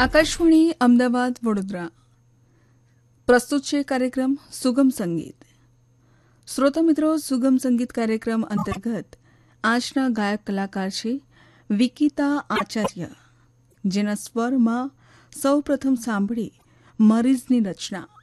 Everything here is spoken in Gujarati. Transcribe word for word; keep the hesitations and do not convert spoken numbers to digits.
આકાશવાણી અમદાવાદ વડોદરા પ્રસ્તુત છે કાર્યક્રમ સુગમ સંગીત. શ્રોતા મિત્રો, સુગમ સંગીત કાર્યક્રમ અંતર્ગત આજના ગાયક કલાકાર છે વિકિતા આચાર્ય, જેના સ્વરમાં સૌ પ્રથમ સાંભળી મરીઝની રચના